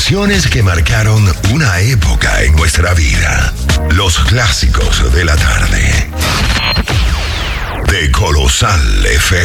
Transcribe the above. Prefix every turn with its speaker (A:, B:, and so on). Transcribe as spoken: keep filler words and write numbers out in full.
A: Canciones que marcaron una época en nuestra vida. Los clásicos de la tarde. De Colosal F